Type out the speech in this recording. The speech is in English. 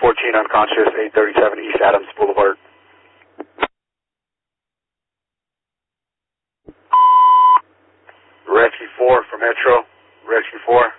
14 unconscious, 837 East Adams Boulevard. Rescue 4 for Metro. Rescue 4.